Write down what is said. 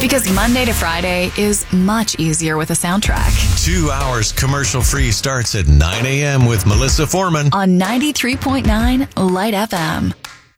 Because Monday to Friday is much easier with a soundtrack. 2 hours commercial-free starts at 9 a.m. with Melissa Foreman On 93.9 Light FM.